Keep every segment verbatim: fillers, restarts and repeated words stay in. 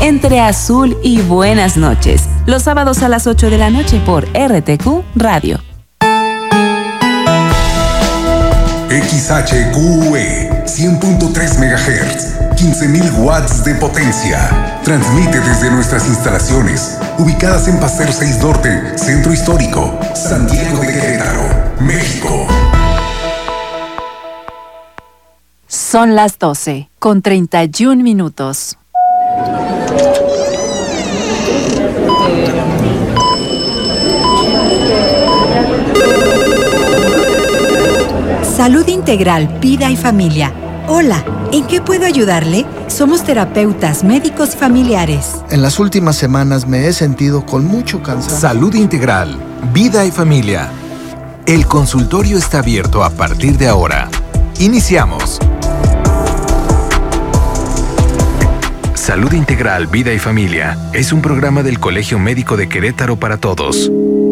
entre azul y buenas noches. Los sábados a las ocho de la noche por R T Q Radio. X H Q E cien punto tres megahertz, quince mil watts de potencia. Transmite desde nuestras instalaciones, ubicadas en Paseo seis Norte, Centro Histórico, Santiago de Querétaro, México. Son las doce, con treinta y un minutos. Salud Integral, Vida y Familia. Hola, ¿en qué puedo ayudarle? Somos terapeutas, médicos y familiares. En las últimas semanas me he sentido con mucho cansancio. Salud Integral, Vida y Familia. El consultorio está abierto a partir de ahora. Iniciamos. Salud Integral, Vida y Familia es un programa del Colegio Médico de Querétaro para todos.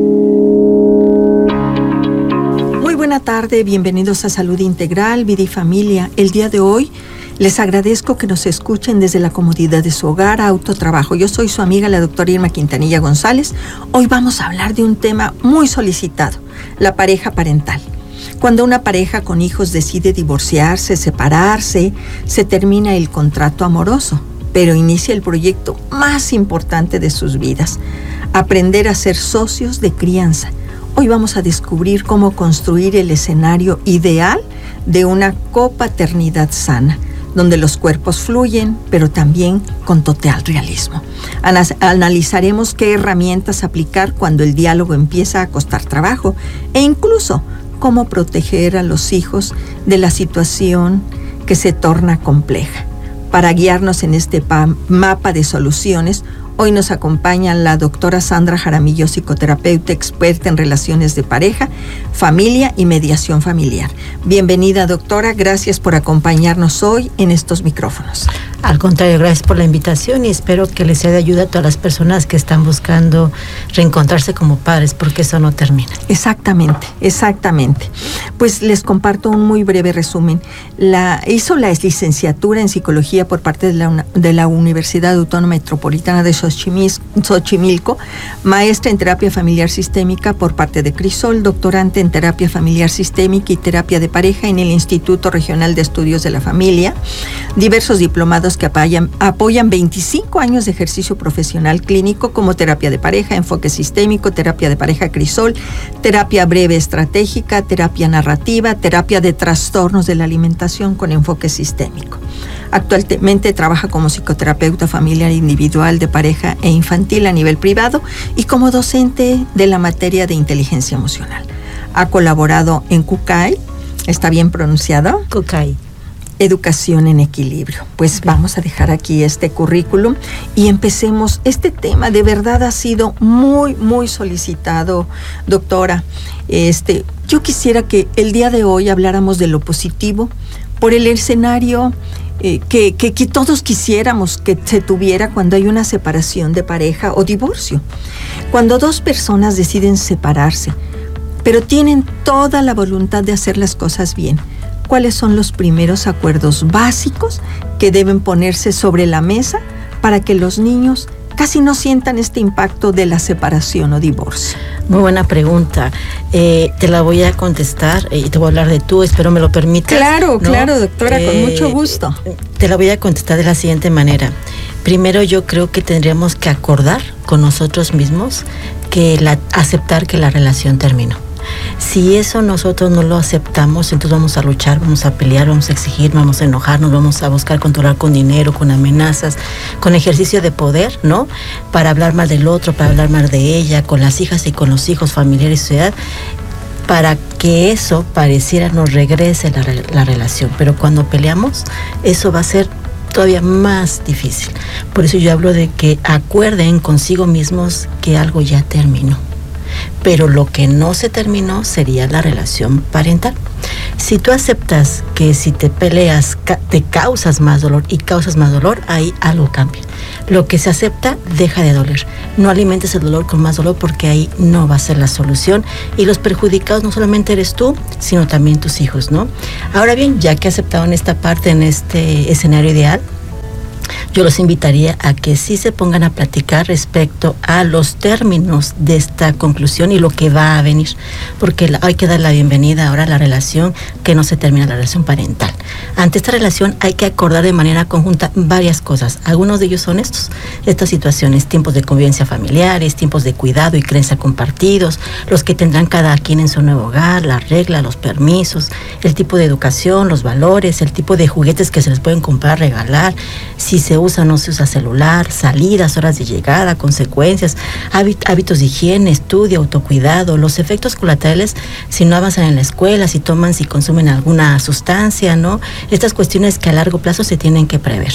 Buenas tardes, bienvenidos a Salud Integral, Vida y Familia. El día de hoy les agradezco que nos escuchen desde la comodidad de su hogar, autotrabajo. Yo soy su amiga, la doctora Irma Quintanilla González. Hoy vamos a hablar de un tema muy solicitado, la pareja parental. Cuando una pareja con hijos decide divorciarse, separarse, se termina el contrato amoroso, pero inicia el proyecto más importante de sus vidas, aprender a ser socios de crianza. Hoy vamos a descubrir cómo construir el escenario ideal de una copaternidad sana, donde los cuerpos fluyen, pero también con total realismo. Ana- analizaremos qué herramientas aplicar cuando el diálogo empieza a costar trabajo e incluso cómo proteger a los hijos de la situación que se torna compleja. Para guiarnos en este pa- mapa de soluciones, hoy nos acompaña la doctora Sandra Jaramillo, psicoterapeuta experta en relaciones de pareja, familia y mediación familiar. Bienvenida, doctora. Gracias por acompañarnos hoy en estos micrófonos. Al contrario, gracias por la invitación y espero que les sea de ayuda a todas las personas que están buscando reencontrarse como padres, porque eso no termina. Exactamente, exactamente. Pues les comparto un muy breve resumen. La, hizo la licenciatura en psicología por parte de la, de la Universidad Autónoma Metropolitana de Xochimilco, maestra en terapia familiar sistémica por parte de Crisol, doctorante en terapia familiar sistémica y terapia de pareja en el Instituto Regional de Estudios de la Familia, diversos diplomados que apoyan, apoyan veinticinco años de ejercicio profesional clínico como terapia de pareja, enfoque sistémico, terapia de pareja Crisol, terapia breve estratégica, terapia narrativa, terapia de trastornos de la alimentación con enfoque sistémico. Actualmente trabaja como psicoterapeuta familiar individual, de pareja e infantil a nivel privado y como docente de la materia de inteligencia emocional. Ha colaborado en CUCAI, ¿está bien pronunciado? CUCAI. Educación en Equilibrio. Pues vamos a dejar aquí este currículum y empecemos. Este tema de verdad ha sido muy, muy solicitado, doctora. Este, yo quisiera que el día de hoy habláramos de lo positivo por el escenario eh, que, que, que todos quisiéramos que se tuviera cuando hay una separación de pareja o divorcio. Cuando dos personas deciden separarse, pero tienen toda la voluntad de hacer las cosas bien. ¿Cuáles son los primeros acuerdos básicos que deben ponerse sobre la mesa para que los niños casi no sientan este impacto de la separación o divorcio? Muy buena pregunta. Eh, te la voy a contestar y te voy a hablar de tú, espero me lo permitas. Claro, ¿no? claro, doctora, eh, con mucho gusto. Te la voy a contestar de la siguiente manera. Primero, yo creo que tendríamos que acordar con nosotros mismos que la, aceptar que la relación terminó. Si eso nosotros no lo aceptamos, entonces vamos a luchar, vamos a pelear, vamos a exigir, vamos a enojarnos, vamos a buscar controlar con dinero, con amenazas, con ejercicio de poder, ¿no? Para hablar mal del otro, para hablar mal de ella, con las hijas y con los hijos, familiares y sociedad, para que eso pareciera nos regrese la, la relación. Pero cuando peleamos, eso va a ser todavía más difícil. Por eso yo hablo de que acuerden consigo mismos que algo ya terminó. Pero lo que no se terminó sería la relación parental. Si tú aceptas que si te peleas ca- te causas más dolor y causas más dolor, ahí algo cambia. Lo que se acepta deja de doler. No alimentes el dolor con más dolor porque ahí no va a ser la solución y los perjudicados no solamente eres tú, sino también tus hijos, ¿no? Ahora bien, ya que aceptaron esta parte en este escenario ideal, yo los invitaría a que sí se pongan a platicar respecto a los términos de esta conclusión y lo que va a venir, porque la, hay que dar la bienvenida ahora a la relación, que no se termina la relación parental. Ante esta relación hay que acordar de manera conjunta varias cosas. Algunos de ellos son estos, estas situaciones, tiempos de convivencia familiares, tiempos de cuidado y creencia compartidos, los que tendrán cada quien en su nuevo hogar, las reglas, los permisos, el tipo de educación, los valores, el tipo de juguetes que se les pueden comprar, regalar, si se usa o no se usa celular, salidas, horas de llegada, consecuencias, hábitos de higiene, estudio, autocuidado, los efectos colaterales si no avanzan en la escuela, si toman, si consumen alguna sustancia, ¿no? Estas cuestiones que a largo plazo se tienen que prever.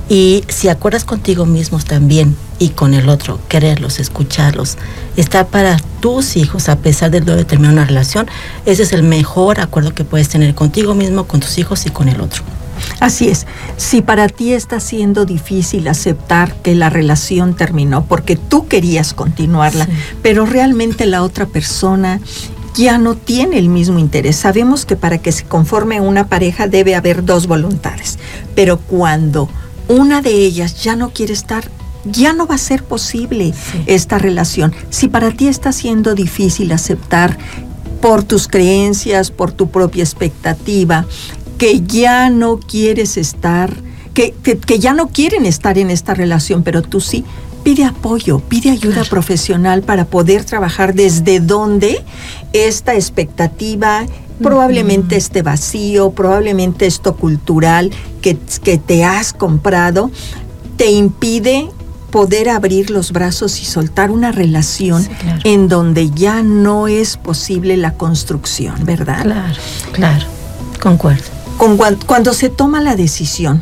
Y si acuerdas contigo mismos también y con el otro, quererlos, escucharlos, estar para tus hijos a pesar de lo de terminar una relación, ese es el mejor acuerdo que puedes tener contigo mismo, con tus hijos y con el otro. Así es. Si para ti está siendo difícil aceptar que la relación terminó porque tú querías continuarla, sí, pero realmente la otra persona ya no tiene el mismo interés. Sabemos que para que se conforme una pareja debe haber dos voluntades, pero cuando una de ellas ya no quiere estar, ya no va a ser posible, sí, esta relación. Si para ti está siendo difícil aceptar por tus creencias, por tu propia expectativa, que ya no quieres estar, que, que, que ya no quieren estar en esta relación, pero tú sí, pide apoyo, pide ayuda claro. profesional para poder trabajar desde donde esta expectativa, probablemente uh-huh. este vacío, probablemente esto cultural que, que te has comprado, te impide poder abrir los brazos y soltar una relación sí, claro. en donde ya no es posible la construcción, ¿verdad? Claro, claro, concuerdo. Con, cuando se toma la decisión,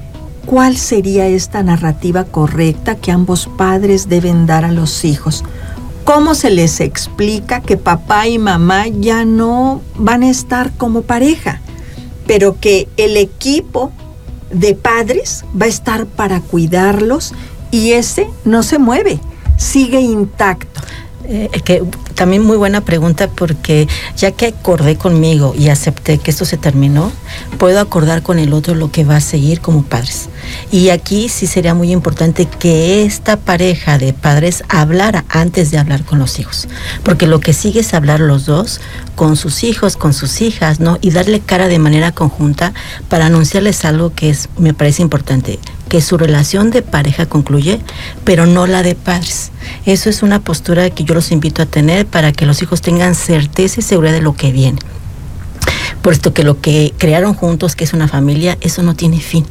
¿cuál sería esta narrativa correcta que ambos padres deben dar a los hijos? ¿Cómo se les explica que papá y mamá ya no van a estar como pareja, pero que el equipo de padres va a estar para cuidarlos y ese no se mueve, sigue intacto? Eh, que también muy buena pregunta, porque ya que acordé conmigo y acepté que esto se terminó, puedo acordar con el otro lo que va a seguir como padres. Y aquí sí sería muy importante que esta pareja de padres hablara antes de hablar con los hijos, porque lo que sigue es hablar los dos con sus hijos, con sus hijas, ¿no? Y darle cara de manera conjunta para anunciarles algo que es, me parece importante, que su relación de pareja concluye, pero no la de padres. Eso es una postura que yo los invito a tener para que los hijos tengan certeza y seguridad de lo que viene. Puesto que lo que crearon juntos, que es una familia, eso no tiene fin.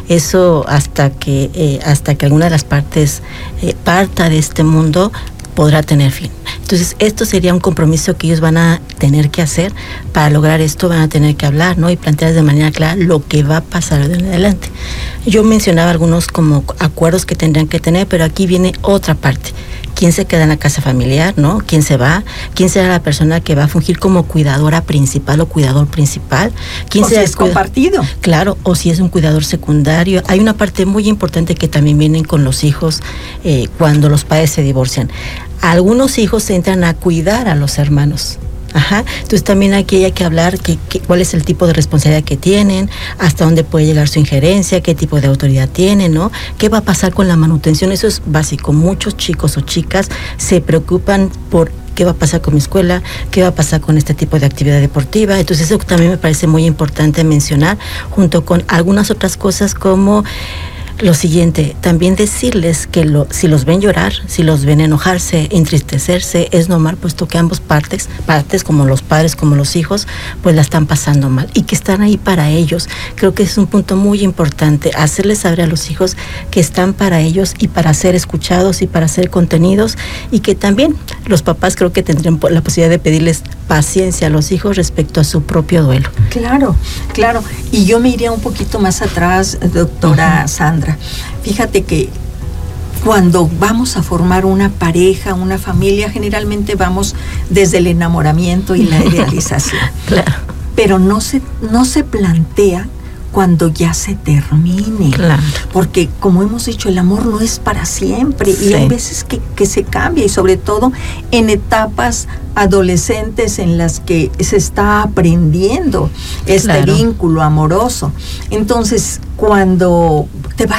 Eso hasta que eh, hasta que alguna de las partes eh, parta de este mundo podrá tener fin. Entonces, esto sería un compromiso que ellos van a tener que hacer. Para lograr esto van a tener que hablar, ¿no? Y plantear de manera clara lo que va a pasar de en adelante. Yo mencionaba algunos como acuerdos que tendrían que tener, pero aquí viene otra parte. ¿Quién se queda en la casa familiar, no? ¿Quién se va? ¿Quién será la persona que va a fungir como cuidadora principal o cuidador principal? ¿Quién o si es compartido. Claro, o si es un cuidador secundario. Hay una parte muy importante que también vienen con los hijos eh, cuando los padres se divorcian. Algunos hijos entran a cuidar a los hermanos. Ajá. Entonces también aquí hay que hablar que, que, cuál es el tipo de responsabilidad que tienen, hasta dónde puede llegar su injerencia, qué tipo de autoridad tienen, ¿no? ¿Qué va a pasar con la manutención? Eso es básico. Muchos chicos o chicas se preocupan por qué va a pasar con mi escuela, qué va a pasar con este tipo de actividad deportiva. Entonces eso también me parece muy importante mencionar, junto con algunas otras cosas como lo siguiente, también decirles que lo, si los ven llorar, si los ven enojarse, entristecerse, es normal, puesto que ambos partes, partes como los padres como los hijos, pues la están pasando mal y que están ahí para ellos. Creo que es un punto muy importante, hacerles saber a los hijos que están para ellos y para ser escuchados y para ser contenidos, y que también los papás creo que tendrían la posibilidad de pedirles paciencia a los hijos respecto a su propio duelo. Claro, claro. Y yo me iría un poquito más atrás, doctora uh-huh. Sandra. Fíjate que cuando vamos a formar una pareja, una familia, generalmente vamos desde el enamoramiento y la idealización. Claro. Pero no se, no se plantea cuando ya se termine. Claro. Porque, como hemos dicho, el amor no es para siempre. Sí. Y hay veces que, que se cambia, y sobre todo en etapas adolescentes en las que se está aprendiendo este claro. vínculo amoroso. Entonces, cuando te vas